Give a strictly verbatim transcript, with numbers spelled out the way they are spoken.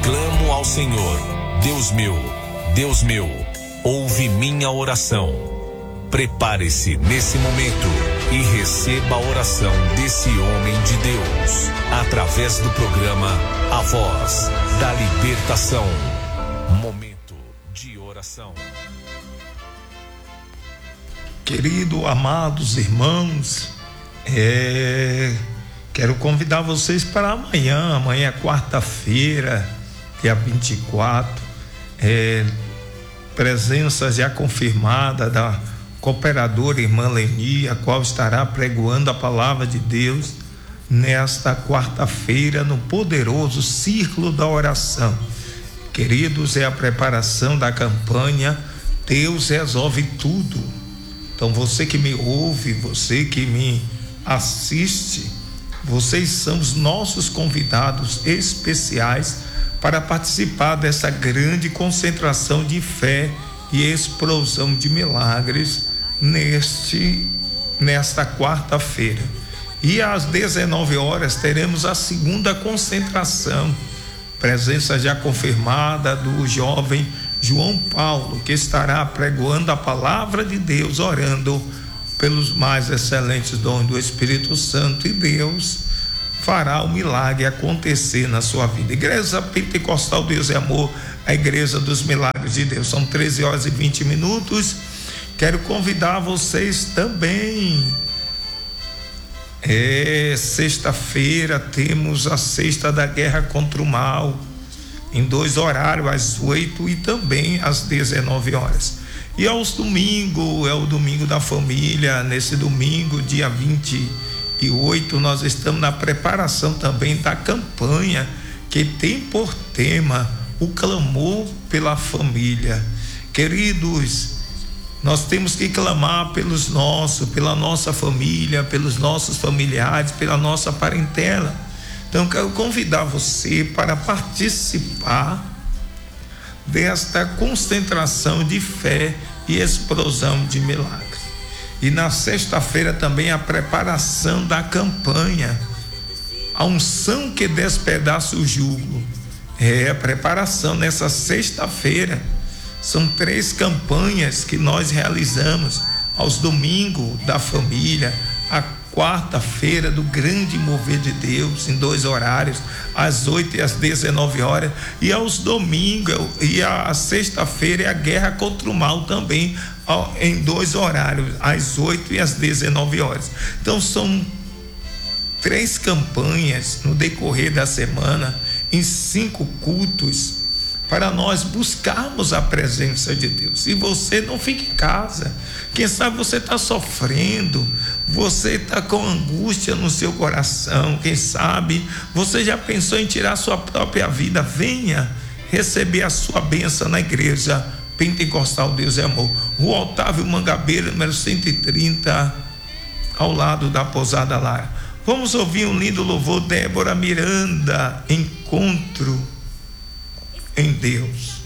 Clamo ao Senhor, Deus meu, Deus meu, ouve minha oração. Prepare-se nesse momento e receba a oração desse homem de Deus, através do programa A Voz da Libertação. Momento de oração. Querido, amados irmãos, é, quero convidar vocês para amanhã. Amanhã é quarta-feira, dia vinte e quatro, é, presença já confirmada da cooperadora irmã Leni, a qual estará pregoando a palavra de Deus nesta quarta-feira no poderoso círculo da oração. Queridos, é a preparação da campanha Deus Resolve Tudo. Então você que me ouve, você que me assiste, vocês são os nossos convidados especiais para participar dessa grande concentração de fé e explosão de milagres neste nesta quarta-feira. E às dezenove horas teremos a segunda concentração, presença já confirmada do jovem João Paulo, que estará pregoando a palavra de Deus, orando pelos mais excelentes dons do Espírito Santo, e Deus fará o milagre acontecer na sua vida. Igreja Pentecostal Deus é Amor, a igreja dos milagres de Deus. São treze horas e vinte minutos. Quero convidar vocês também. É, sexta-feira temos a Sexta da Guerra contra o Mal, em dois horários, às oito e também às dezenove horas. E aos domingos, é o domingo da família. Nesse domingo, dia vinte e oito, nós estamos na preparação também da campanha que tem por tema o clamor pela família. Queridos, nós temos que clamar pelos nossos, pela nossa família, pelos nossos familiares, pela nossa parentela. Então, quero convidar você para participar desta concentração de fé e explosão de milagres. E na sexta-feira também a preparação da campanha, a unção que despedaça o jugo. É a preparação nessa sexta-feira. São três campanhas que nós realizamos aos domingos da família, a quarta-feira do grande mover de Deus, em dois horários, às oito e às dezenove horas, e aos domingos, e a sexta-feira é a guerra contra o mal também, em dois horários, às oito e às dezenove horas. Então são três campanhas no decorrer da semana, em cinco cultos, para nós buscarmos a presença de Deus. E você não fique em casa. Quem sabe você está sofrendo, você está com angústia no seu coração, quem sabe você já pensou em tirar sua própria vida. Venha receber a sua bênção na igreja Pentecostal Deus é Amor, Rua Otávio Mangabeira, número cento e trinta, ao lado da Pousada Lara. Vamos ouvir um lindo louvor, Débora Miranda, Encontro em Deus.